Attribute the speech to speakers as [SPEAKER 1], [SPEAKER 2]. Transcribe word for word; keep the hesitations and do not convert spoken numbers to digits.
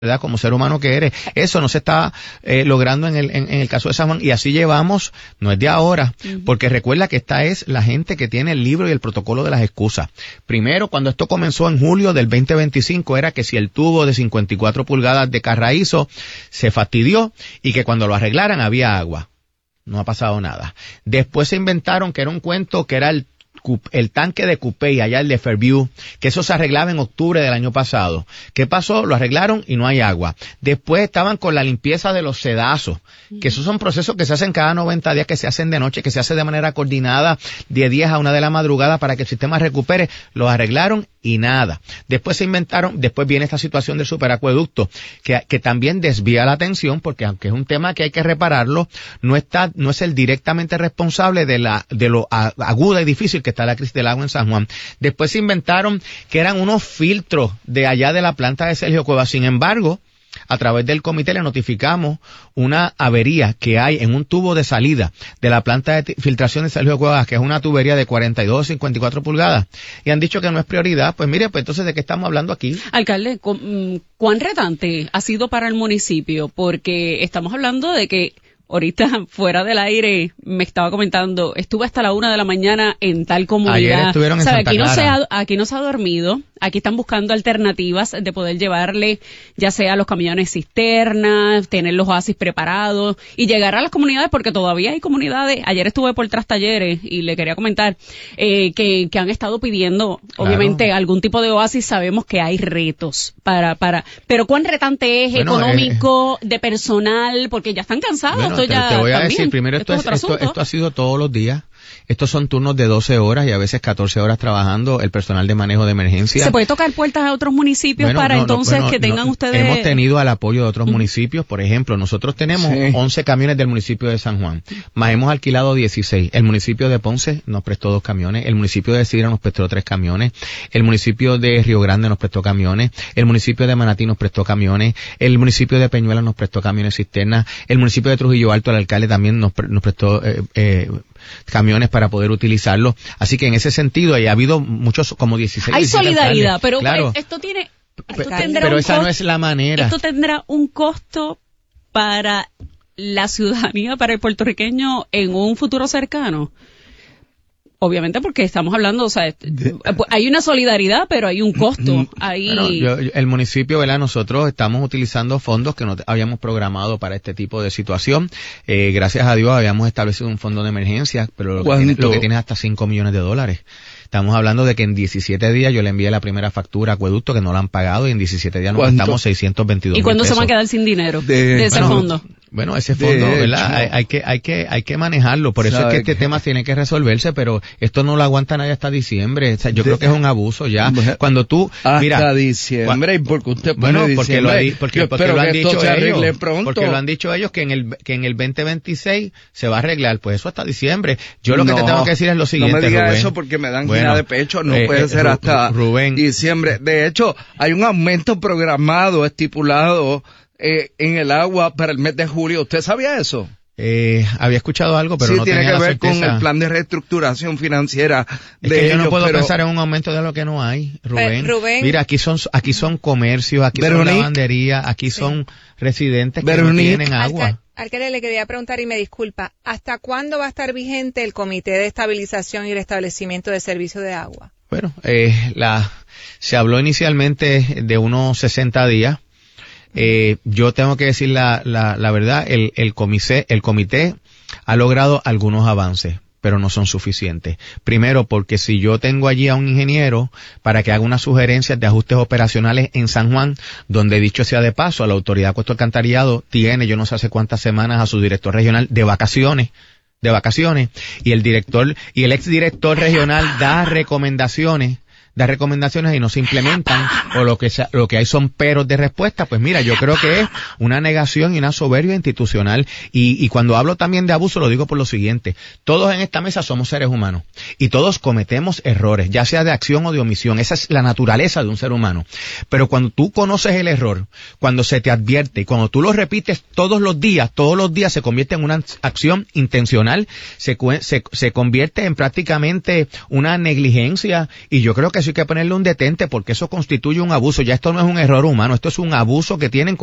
[SPEAKER 1] ¿verdad? Como ser humano que eres. Eso no se está eh, logrando en el, en, en el caso de San Juan, y así llevamos, no es de ahora, uh-huh. porque recuerda que esta es la gente que tiene el libro y el protocolo de las excusas. Primero, cuando esto comenzó en julio del veinte veinticinco, era que si el tubo de cincuenta y cuatro pulgadas de Carraízo se fastidió y que cuando lo arreglaran había agua. No ha pasado nada. Después se inventaron que era un cuento que era el el tanque de Cupey, allá el de Fairview, que eso se arreglaba en octubre del año pasado. ¿Qué pasó? Lo arreglaron y no hay agua. Después estaban con la limpieza de los sedazos, que esos son procesos que se hacen cada noventa días, que se hacen de noche, que se hace de manera coordinada de diez a una de la madrugada para que el sistema recupere. Los arreglaron y nada. Después se inventaron, después viene esta situación del superacueducto, que, que también desvía la atención, porque aunque es un tema que hay que repararlo, no está, no es el directamente responsable de la, de lo aguda y difícil que está la crisis del agua en San Juan. Después se inventaron que eran unos filtros de allá de la planta de Sergio Cuevas. Sin embargo, a través del comité le notificamos una avería que hay en un tubo de salida de la planta de filtración de Sergio Cuevas, que es una tubería de cuarenta y dos a cincuenta y cuatro pulgadas, y han dicho que no es prioridad. Pues mire, pues entonces, ¿de qué estamos hablando aquí?
[SPEAKER 2] Alcalde, ¿cuán retante ha sido para el municipio? Porque estamos hablando de que ahorita, fuera del aire, me estaba comentando, estuve hasta la una de la mañana en tal comunidad.
[SPEAKER 1] Ayer estuvieron en Santa
[SPEAKER 2] aquí
[SPEAKER 1] Clara.
[SPEAKER 2] No se ha, aquí no se ha dormido, aquí están buscando alternativas de poder llevarle, ya sea los camiones cisternas, tener los oasis preparados y llegar a las comunidades, porque todavía hay comunidades. Ayer estuve por Tras Talleres y le quería comentar eh, que, que han estado pidiendo, claro, obviamente, algún tipo de oasis. Sabemos que hay retos para, para, pero ¿cuán retante es bueno, económico, eh, de personal? Porque ya están cansados.
[SPEAKER 1] Bueno,
[SPEAKER 2] Ya
[SPEAKER 1] te voy a
[SPEAKER 2] también.
[SPEAKER 1] decir, primero esto,
[SPEAKER 2] esto,
[SPEAKER 1] es,
[SPEAKER 2] es
[SPEAKER 1] esto, esto ha sido todos los días. Estos son turnos de doce horas y a veces catorce horas trabajando el personal de manejo de emergencia.
[SPEAKER 2] ¿Se puede tocar puertas a otros municipios bueno, para no, entonces no, bueno, que tengan no, ustedes?
[SPEAKER 1] Hemos tenido al apoyo de otros uh-huh. municipios. Por ejemplo, nosotros tenemos sí. once camiones del municipio de San Juan, más hemos alquilado dieciséis. El municipio de Ponce nos prestó dos camiones, el municipio de Sidra nos prestó tres camiones, el municipio de Río Grande nos prestó camiones, el municipio de Manatí nos prestó camiones, el municipio de Peñuelas nos prestó camiones cisternas, el municipio de Trujillo Alto, el alcalde también nos, nos prestó eh, eh, camiones para poder utilizarlo. Así que en ese sentido ha habido muchos, como dieciséis.
[SPEAKER 2] Hay solidaridad, pero
[SPEAKER 1] claro.
[SPEAKER 2] esto tiene... Esto
[SPEAKER 1] tendrá pero esa costo, no es la manera.
[SPEAKER 2] Esto tendrá un costo para la ciudadanía, para el puertorriqueño en un futuro cercano. Obviamente porque estamos hablando, o sea, hay una solidaridad, pero hay un costo. Ahí.
[SPEAKER 1] Bueno, yo, yo, el municipio, ¿verdad? Nosotros estamos utilizando fondos que no habíamos programado para este tipo de situación. Eh, gracias a Dios habíamos establecido un fondo de emergencia, pero lo que, tiene, lo que tiene es hasta cinco millones de dólares. Estamos hablando de que en diecisiete días yo le envié la primera factura a Acueducto, que no la han pagado, y en diecisiete días nos gastamos seiscientos veintidós mil pesos.
[SPEAKER 2] ¿Y cuándo se van a quedar sin dinero de, de ese
[SPEAKER 1] bueno,
[SPEAKER 2] fondo?
[SPEAKER 1] Bueno, ese fondo, de ¿verdad? Hay, hay que, hay que, hay que manejarlo. Por eso es que este que... tema tiene que resolverse, pero esto no lo aguanta nadie hasta diciembre. O sea, yo de... creo que es un abuso ya. Cuando tú,
[SPEAKER 3] hasta
[SPEAKER 1] mira.
[SPEAKER 3] diciembre, ¿y por qué usted
[SPEAKER 1] bueno,
[SPEAKER 3] pone
[SPEAKER 1] porque
[SPEAKER 3] diciembre?
[SPEAKER 1] lo, porque, porque lo han dicho ellos. Porque lo han dicho ellos que en el, que en el veinte veintiséis se va a arreglar. Pues eso hasta diciembre. Yo lo no, que te tengo que decir es lo siguiente,
[SPEAKER 3] no me diga
[SPEAKER 1] Rubén.
[SPEAKER 3] eso porque me dan
[SPEAKER 1] bueno,
[SPEAKER 3] de pecho. No
[SPEAKER 1] eh,
[SPEAKER 3] puede
[SPEAKER 1] eh,
[SPEAKER 3] ser hasta
[SPEAKER 1] Rubén.
[SPEAKER 3] diciembre. De hecho, hay un aumento programado, estipulado, Eh, en el agua para el mes de julio. ¿Usted sabía eso?
[SPEAKER 1] Eh, había escuchado algo, pero
[SPEAKER 3] sí,
[SPEAKER 1] no
[SPEAKER 3] tiene
[SPEAKER 1] tenía
[SPEAKER 3] que
[SPEAKER 1] la
[SPEAKER 3] ver
[SPEAKER 1] certeza.
[SPEAKER 3] con el plan de reestructuración financiera
[SPEAKER 1] es
[SPEAKER 3] de
[SPEAKER 1] que yo
[SPEAKER 3] ellos,
[SPEAKER 1] no puedo
[SPEAKER 3] pero...
[SPEAKER 1] pensar en un aumento de lo que no hay, Rubén.
[SPEAKER 4] Pero, Rubén.
[SPEAKER 1] Mira, aquí son aquí son comercios, aquí
[SPEAKER 3] Veronique.
[SPEAKER 1] son lavanderías, aquí sí. son residentes que
[SPEAKER 3] Veronique.
[SPEAKER 1] no tienen agua.
[SPEAKER 4] Alcal- Alcalde, le quería preguntar y me disculpa, ¿hasta cuándo va a estar vigente el Comité de Estabilización y Restablecimiento de Servicio de Agua?
[SPEAKER 1] Bueno, eh, la se habló inicialmente de unos sesenta días. Eh, yo tengo que decir la, la, la verdad, el, el comité, el comité ha logrado algunos avances, pero no son suficientes. Primero, porque si yo tengo allí a un ingeniero para que haga unas sugerencias de ajustes operacionales en San Juan, donde dicho sea de paso, la autoridad de Acueducto Alcantarillado tiene yo no sé hace cuántas semanas a su director regional de vacaciones, de vacaciones, y el director, y el exdirector regional da recomendaciones, da recomendaciones y no se implementan, o lo que sea, lo que hay son peros de respuesta. Pues mira, yo creo que es una negación y una soberbia institucional, y, y cuando hablo también de abuso lo digo por lo siguiente: todos en esta mesa somos seres humanos y todos cometemos errores, ya sea de acción o de omisión. Esa es la naturaleza de un ser humano, pero cuando tú conoces el error, cuando se te advierte y cuando tú lo repites todos los días, todos los días se convierte en una acción intencional, se, se, se convierte en prácticamente una negligencia, y yo creo que eso hay que ponerle un detente porque eso constituye un abuso. Ya esto no es un error humano, esto es un abuso que tienen